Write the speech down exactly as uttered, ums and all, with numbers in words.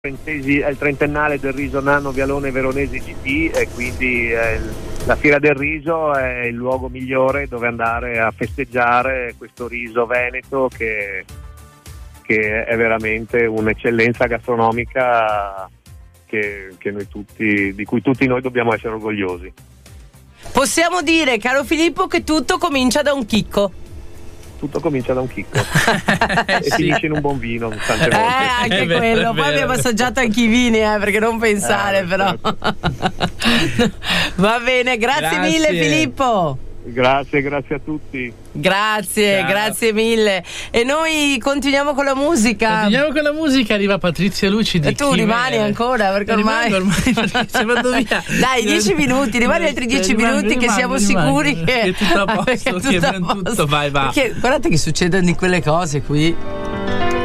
È il trentennale del riso Nanno Vialone Veronese G P e quindi eh, la Fiera del Riso è il luogo migliore dove andare a festeggiare questo riso veneto che, che è veramente un'eccellenza gastronomica che, che noi tutti, di cui tutti noi dobbiamo essere orgogliosi. Possiamo dire, caro Filippo, che tutto comincia da un chicco. Tutto comincia da un chicco e sì. Finisce in un buon vino tante volte. Eh, anche vero, quello. Poi abbiamo assaggiato anche i vini, eh, perché non pensare, eh, però. certo. Va bene, grazie, grazie mille Filippo. Grazie, grazie a tutti. Grazie, Ciao. Grazie mille. E noi continuiamo con la musica. Continuiamo con la musica, arriva Patrizia Lucidi. E tu rimani Chimere. ancora, perché ormai, ormai perché se vado via. Dai, dieci minuti, rimani altri dieci Rimango, minuti, che rimango, siamo rimango. sicuri che Che è tutto a posto, che è che tutto a abbiamo posto. tutto, vai, va. Perché guardate che succedono di quelle cose qui.